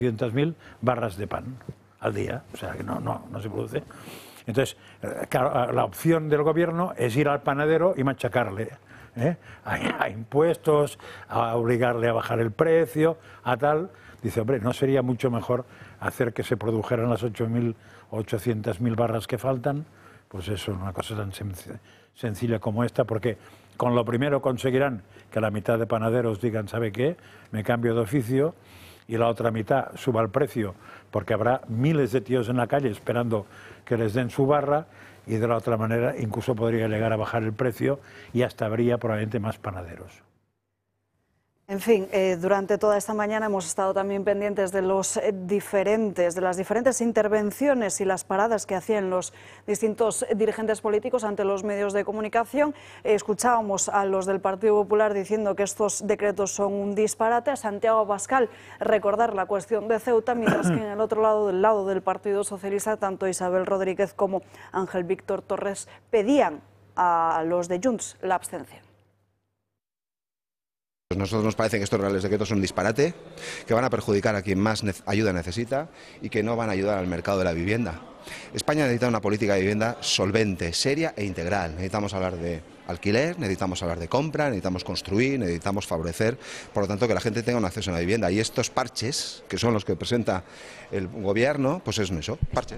200.000 barras de pan al día, o sea que no se produce. Entonces, claro, la opción del gobierno es ir al panadero y machacarle a impuestos, a obligarle a bajar el precio, a tal. Dice, hombre, ¿no sería mucho mejor hacer que se produjeran las 800.000 barras que faltan? Pues eso, una cosa tan sencilla como esta, porque con lo primero conseguirán que la mitad de panaderos digan, ¿sabe qué? Me cambio de oficio, y la otra mitad suba el precio, porque habrá miles de tíos en la calle esperando que les den su barra, y de la otra manera incluso podría llegar a bajar el precio y hasta habría probablemente más panaderos. En fin, durante toda esta mañana hemos estado también pendientes de las diferentes intervenciones y las paradas que hacían los distintos dirigentes políticos ante los medios de comunicación. Escuchábamos a los del Partido Popular diciendo que estos decretos son un disparate, a Santiago Abascal recordar la cuestión de Ceuta, mientras que en el otro lado, del lado del Partido Socialista, tanto Isabel Rodríguez como Ángel Víctor Torres pedían a los de Junts la abstención. A nosotros nos parece que estos reales decretos son un disparate, que van a perjudicar a quien más ayuda necesita y que no van a ayudar al mercado de la vivienda. España necesita una política de vivienda solvente, seria e integral. Necesitamos hablar de alquiler, necesitamos hablar de compra, necesitamos construir, necesitamos favorecer, por lo tanto, que la gente tenga un acceso a la vivienda. Y estos parches, que son los que presenta el gobierno, pues es eso, parches.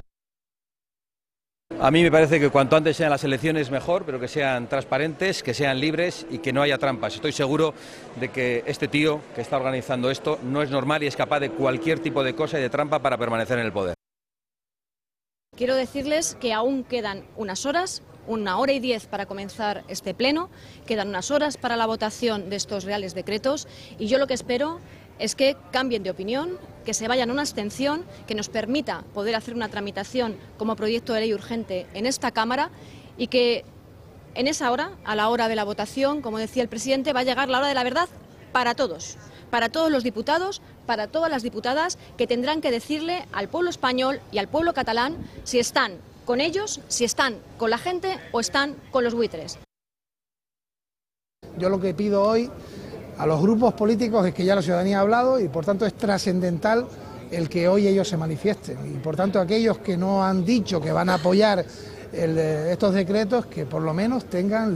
A mí me parece que cuanto antes sean las elecciones mejor, pero que sean transparentes, que sean libres y que no haya trampas. Estoy seguro de que este tío que está organizando esto no es normal y es capaz de cualquier tipo de cosa y de trampa para permanecer en el poder. Quiero decirles que aún quedan unas horas, 1 hora y 10 para comenzar este pleno, quedan unas horas para la votación de estos reales decretos y yo lo que espero es que cambien de opinión, que se vayan a una abstención, que nos permita poder hacer una tramitación como proyecto de ley urgente en esta Cámara y que en esa hora, a la hora de la votación, como decía el presidente, va a llegar la hora de la verdad para todos los diputados, para todas las diputadas que tendrán que decirle al pueblo español y al pueblo catalán si están con ellos, si están con la gente o están con los buitres. Yo lo que pido hoy a los grupos políticos es que ya la ciudadanía ha hablado y por tanto es trascendental el que hoy ellos se manifiesten y por tanto aquellos que no han dicho que van a apoyar estos decretos que por lo menos tengan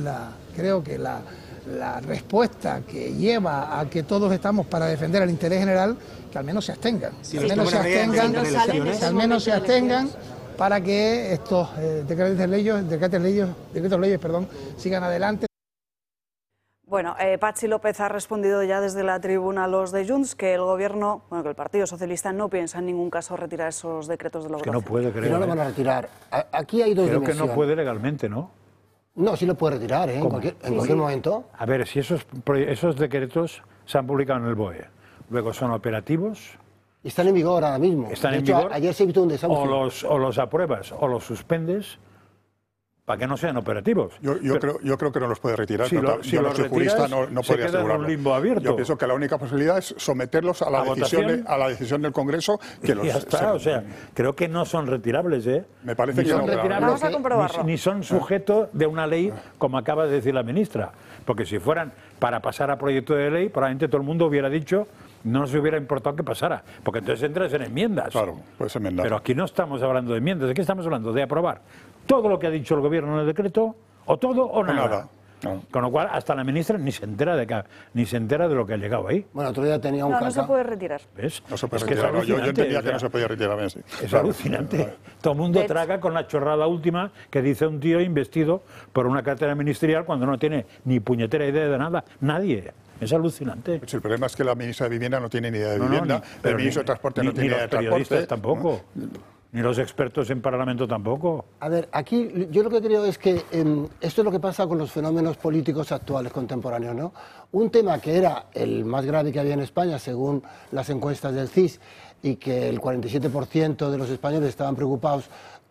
la respuesta que lleva a que todos estamos para defender el interés general, que al menos se abstengan, que al menos se abstengan para que estos decretos leyes sigan adelante. Bueno, Patxi López ha respondido ya desde la tribuna a los de Junts que el gobierno, que el Partido Socialista no piensa en ningún caso retirar esos decretos de la votación. Que no puede, creo. Que no lo van a retirar. Aquí hay dos dimensiones. Creo que no puede legalmente, ¿no? No, sí lo puede retirar, en cualquier momento. A ver, si esos decretos se han publicado en el BOE, luego son operativos. Y están en vigor ahora mismo. Están en vigor. Ayer se evitó un desahucio. O los apruebas o los suspendes para que no sean operativos. Yo creo que no los puede retirar. Si yo no soy jurista, no podría asegurarlo. En un limbo abierto. Yo pienso que la única posibilidad es someterlos a la decisión del Congreso. Que los, ya está, o sea, creo que no son retirables, ¿eh? Me parece que son no. retirables, vamos a comprobarlo. Ni son sujeto de una ley, como acaba de decir la ministra. Porque si fueran para pasar a proyecto de ley, probablemente todo el mundo hubiera dicho, no nos hubiera importado que pasara, porque entonces entras en enmiendas. Claro, puedes enmendar. Pero aquí no estamos hablando de enmiendas, aquí estamos hablando de aprobar todo lo que ha dicho el gobierno en el decreto, o todo o nada. No. Con lo cual, hasta la ministra ni se entera de lo que ha llegado ahí. Bueno, otro día tenía un No se puede retirar. ¿Ves? No se puede retirar. Yo entendía que no se podía retirar. Sí. Es alucinante. Todo el mundo traga con la chorrada última que dice un tío investido por una cartera ministerial cuando no tiene ni puñetera idea de nada. Nadie. Es alucinante. Pues el problema es que la ministra de Vivienda no tiene ni idea de vivienda, el ministro de Transporte no tiene ni idea de transporte. Ni los periodistas tampoco. Ni los expertos en Parlamento tampoco. A ver, aquí yo lo que creo es que esto es lo que pasa con los fenómenos políticos actuales, contemporáneos, ¿no? Un tema que era el más grave que había en España, según las encuestas del CIS, y que el 47% de los españoles estaban preocupados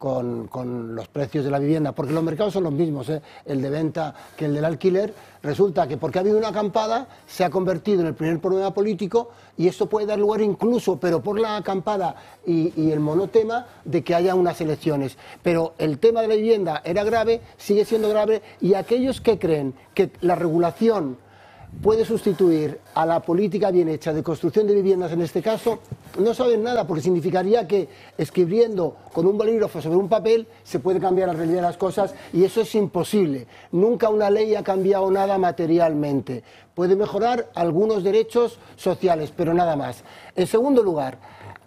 con los precios de la vivienda, porque los mercados son los mismos, el de venta que el del alquiler. Resulta que porque ha habido una acampada se ha convertido en el primer problema político y esto puede dar lugar incluso, pero por la acampada y el monotema, de que haya unas elecciones. Pero el tema de la vivienda era grave, sigue siendo grave, y aquellos que creen que la regulación puede sustituir a la política bien hecha de construcción de viviendas en este caso, no saben nada, porque significaría que escribiendo con un bolígrafo sobre un papel se puede cambiar la realidad de las cosas, y eso es imposible. Nunca una ley ha cambiado nada materialmente. Puede mejorar algunos derechos sociales, pero nada más. En segundo lugar,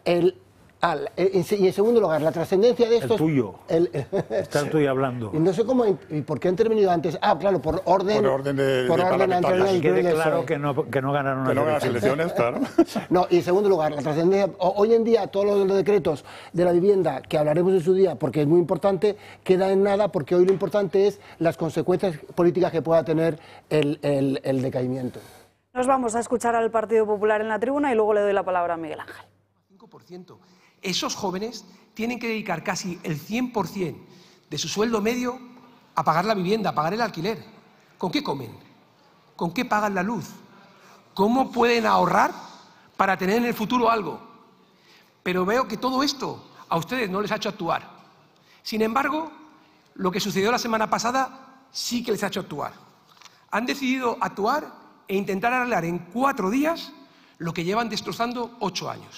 la trascendencia de esto... El tuyo. Está el tuyo hablando. No sé cómo y por qué ha intervenido antes. Ah, claro, por orden parlamentario. Que quede claro que no ganaron las elecciones, claro. No, y en segundo lugar, la trascendencia. Hoy en día, todos los decretos de la vivienda, que hablaremos en su día, porque es muy importante, queda en nada, porque hoy lo importante es las consecuencias políticas que pueda tener el decaimiento. Nos vamos a escuchar al Partido Popular en la tribuna y luego le doy la palabra a Miguel Ángel. 5%. Esos jóvenes tienen que dedicar casi el 100% de su sueldo medio a pagar la vivienda, a pagar el alquiler. ¿Con qué comen? ¿Con qué pagan la luz? ¿Cómo pueden ahorrar para tener en el futuro algo? Pero veo que todo esto a ustedes no les ha hecho actuar. Sin embargo, lo que sucedió la semana pasada sí que les ha hecho actuar. Han decidido actuar e intentar arreglar en 4 días lo que llevan destrozando 8 años.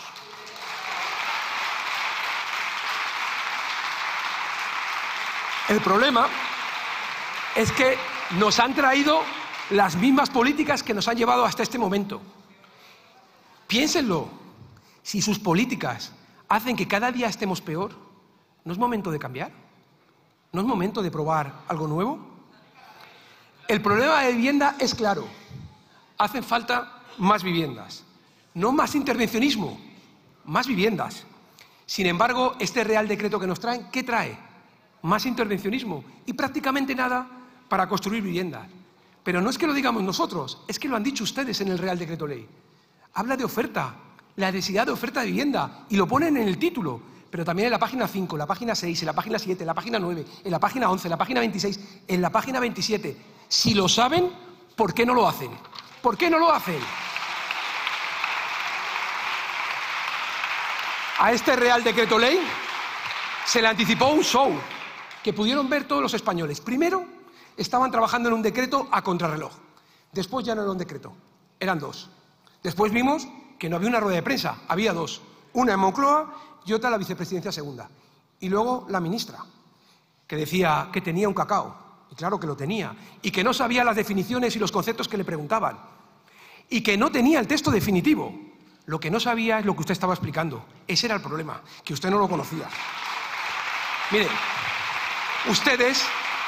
El problema es que nos han traído las mismas políticas que nos han llevado hasta este momento. Piénsenlo, si sus políticas hacen que cada día estemos peor, ¿no es momento de cambiar? ¿No es momento de probar algo nuevo? El problema de vivienda es claro. Hacen falta más viviendas. No más intervencionismo, más viviendas. Sin embargo, este Real Decreto que nos traen, ¿qué trae? Más intervencionismo y prácticamente nada para construir viviendas. Pero no es que lo digamos nosotros, es que lo han dicho ustedes en el Real Decreto Ley. Habla de oferta, la necesidad de oferta de vivienda, y lo ponen en el título, pero también en la página 5, en la página 6, en la página 7, en la página 9, en la página 11, en la página 26, en la página 27. Si lo saben, ¿por qué no lo hacen? ¿Por qué no lo hacen? A este Real Decreto Ley se le anticipó un show que pudieron ver todos los españoles. Primero, estaban trabajando en un decreto a contrarreloj. Después ya no era un decreto, eran 2. Después vimos que no había una rueda de prensa, había 2. Una en Moncloa y otra en la vicepresidencia segunda. Y luego la ministra, que decía que tenía un cacao. Y claro que lo tenía. Y que no sabía las definiciones y los conceptos que le preguntaban. Y que no tenía el texto definitivo. Lo que no sabía es lo que usted estaba explicando. Ese era el problema, que usted no lo conocía. Miren, ustedes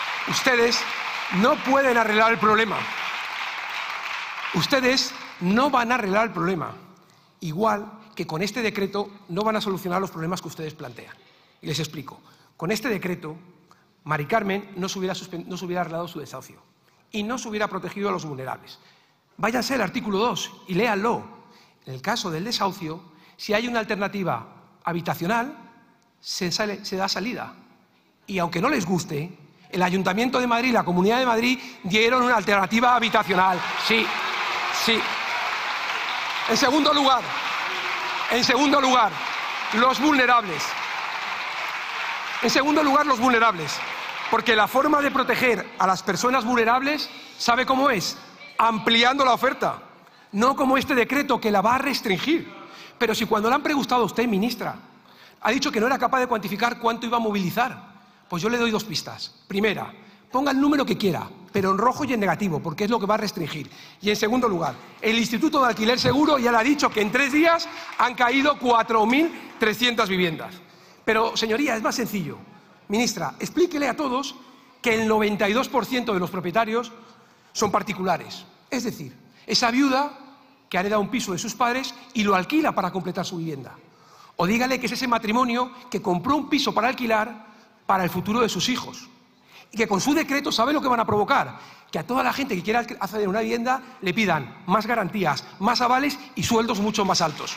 no pueden arreglar el problema. Ustedes no van a arreglar el problema. Igual que con este decreto no van a solucionar los problemas que ustedes plantean. Y les explico. Con este decreto, Mari Carmen no se hubiera arreglado su desahucio y no se hubiera protegido a los vulnerables. Váyanse al artículo 2 y léanlo. En el caso del desahucio, si hay una alternativa habitacional, se da salida. Y aunque no les guste, el Ayuntamiento de Madrid y la Comunidad de Madrid dieron una alternativa habitacional. Sí, sí. En segundo lugar, los vulnerables. En segundo lugar, los vulnerables. Porque la forma de proteger a las personas vulnerables, ¿sabe cómo es? Ampliando la oferta. No como este decreto que la va a restringir. Pero si cuando le han preguntado a usted, ministra, ha dicho que no era capaz de cuantificar cuánto iba a movilizar, pues yo le doy 2 pistas. Primera, ponga el número que quiera, pero en rojo y en negativo, porque es lo que va a restringir. Y en segundo lugar, el Instituto de Alquiler Seguro ya le ha dicho que en 3 días han caído 4.300 viviendas. Pero, señoría, es más sencillo. Ministra, explíquele a todos que el 92% de los propietarios son particulares. Es decir, esa viuda que ha heredado un piso de sus padres y lo alquila para completar su vivienda. O dígale que es ese matrimonio que compró un piso para alquilar para el futuro de sus hijos. Y que con su decreto sabe lo que van a provocar. Que a toda la gente que quiera acceder a una vivienda le pidan más garantías, más avales y sueldos mucho más altos.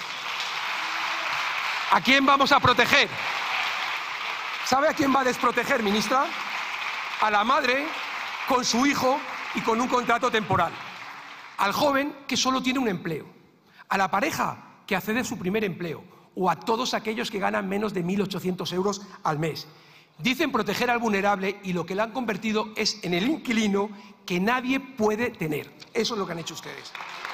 ¿A quién vamos a proteger? ¿Sabe a quién va a desproteger, ministra? A la madre con su hijo y con un contrato temporal. Al joven que solo tiene un empleo. A la pareja que accede a su primer empleo. O a todos aquellos que ganan menos de 1.800 euros al mes. Dicen proteger al vulnerable y lo que le han convertido es en el inquilino que nadie puede tener. Eso es lo que han hecho ustedes.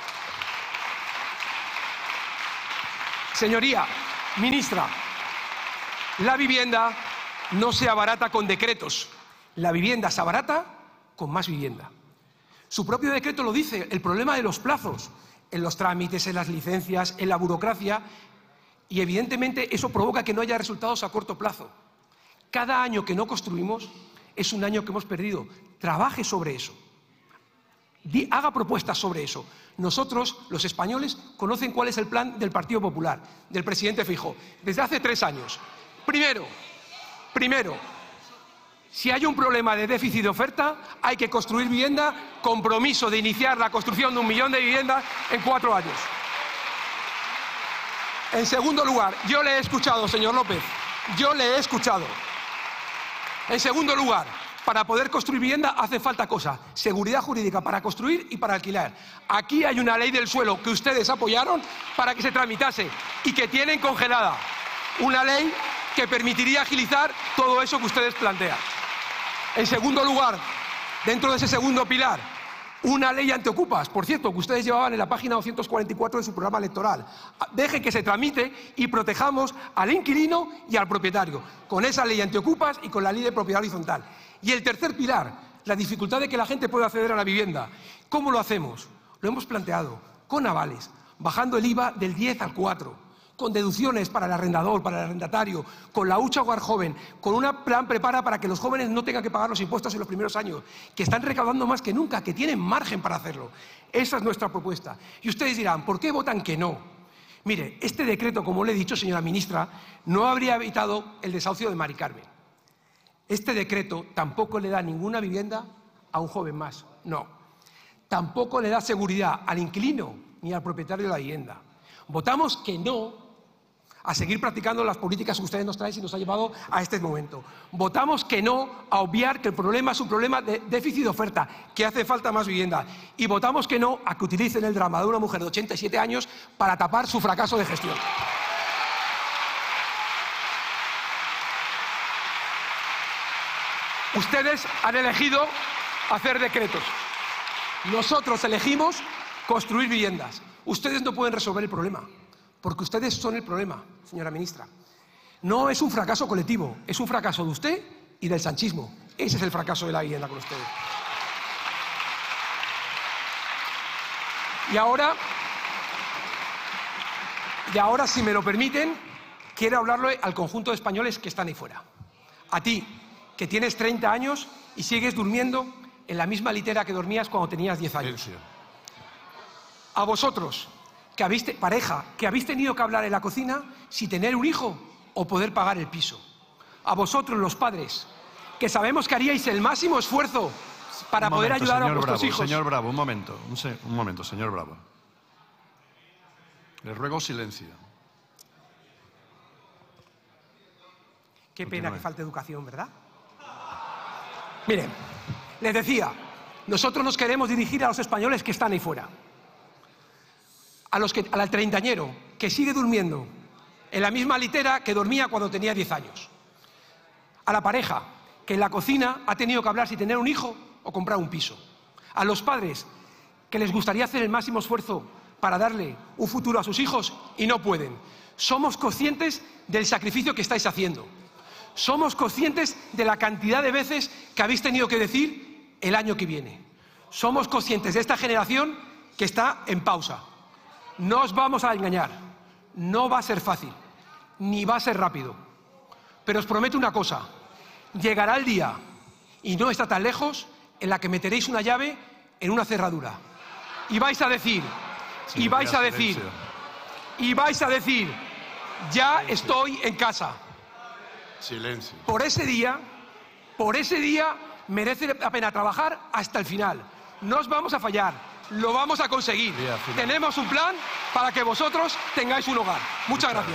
Señoría ministra, la vivienda no se abarata con decretos. La vivienda se abarata con más vivienda. Su propio decreto lo dice, el problema de los plazos en los trámites, en las licencias, en la burocracia, y evidentemente eso provoca que no haya resultados a corto plazo. Cada año que no construimos es un año que hemos perdido. Trabaje sobre eso. Haga propuestas sobre eso. Nosotros, los españoles, conocen cuál es el plan del Partido Popular, del presidente Feijóo, desde hace 3 años. Primero, si hay un problema de déficit de oferta, hay que construir vivienda, compromiso de iniciar la construcción de 1 millón de viviendas en 4 años. En segundo lugar, yo le he escuchado, señor López, yo le he escuchado. En segundo lugar, para poder construir vivienda hace falta cosas, seguridad jurídica para construir y para alquilar. Aquí hay una ley del suelo que ustedes apoyaron para que se tramitase y que tienen congelada. Una ley que permitiría agilizar todo eso que ustedes plantean. En segundo lugar, dentro de ese segundo pilar, una ley antiocupas, por cierto, que ustedes llevaban en la página 244 de su programa electoral. Dejen que se tramite y protejamos al inquilino y al propietario, con esa ley antiocupas y con la ley de propiedad horizontal. Y el tercer pilar, la dificultad de que la gente pueda acceder a la vivienda. ¿Cómo lo hacemos? Lo hemos planteado con avales, bajando el IVA del 10 al 4, con deducciones para el arrendador, para el arrendatario, con la hucha hogar joven, con un plan prepara para que los jóvenes no tengan que pagar los impuestos en los primeros años, que están recaudando más que nunca, que tienen margen para hacerlo. Esa es nuestra propuesta. Y ustedes dirán, ¿por qué votan que no? Mire, este decreto, como le he dicho, señora ministra, no habría evitado el desahucio de Mari Carmen. Este decreto tampoco le da ninguna vivienda a un joven más, no. Tampoco le da seguridad al inquilino ni al propietario de la vivienda. Votamos que no a seguir practicando las políticas que ustedes nos traen y nos ha llevado a este momento. Votamos que no a obviar que el problema es un problema de déficit de oferta, que hace falta más vivienda. Y votamos que no a que utilicen el drama de una mujer de 87 años para tapar su fracaso de gestión. Ustedes han elegido hacer decretos. Nosotros elegimos construir viviendas. Ustedes no pueden resolver el problema, porque ustedes son el problema, señora ministra. No es un fracaso colectivo, es un fracaso de usted y del sanchismo. Ese es el fracaso de la vivienda con ustedes. Y ahora, si me lo permiten, quiero hablarle al conjunto de españoles que están ahí fuera. A ti, que tienes 30 años y sigues durmiendo en la misma litera que dormías cuando tenías 10 años. A vosotros, que habéis tenido que hablar en la cocina si tener un hijo o poder pagar el piso. A vosotros, los padres, que sabemos que haríais el máximo esfuerzo para poder ayudar a vuestros hijos. Señor Bravo, un momento, señor Bravo. Le ruego silencio. Qué pena que falte educación, ¿verdad? Miren, les decía, nosotros nos queremos dirigir a los españoles que están ahí fuera. Al treintañero que sigue durmiendo en la misma litera que dormía cuando tenía 10 años. A la pareja que en la cocina ha tenido que hablar si tener un hijo o comprar un piso. A los padres que les gustaría hacer el máximo esfuerzo para darle un futuro a sus hijos y no pueden. Somos conscientes del sacrificio que estáis haciendo. Somos conscientes de la cantidad de veces que habéis tenido que decir el año que viene. Somos conscientes de esta generación que está en pausa. No os vamos a engañar, no va a ser fácil, ni va a ser rápido. Pero os prometo una cosa, llegará el día, y no está tan lejos, en la que meteréis una llave en una cerradura. Y vais a decir, ya estoy en casa. Silencio. Por ese día merece la pena trabajar hasta el final. No os vamos a fallar. Lo vamos a conseguir. Tenemos un plan para que vosotros tengáis un hogar. Muchas gracias.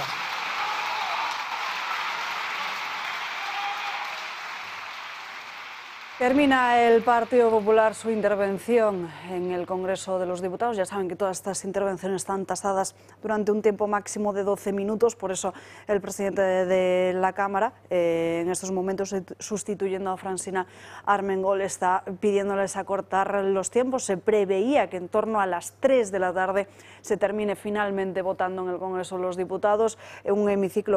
Termina el Partido Popular su intervención en el Congreso de los Diputados. Ya saben que todas estas intervenciones están tasadas durante un tiempo máximo de 12 minutos, por eso el presidente de la Cámara, en estos momentos sustituyendo a Francina Armengol, está pidiéndoles acortar los tiempos. Se preveía que en torno a las 3 de la tarde se termine finalmente votando en el Congreso de los Diputados, en un hemiciclo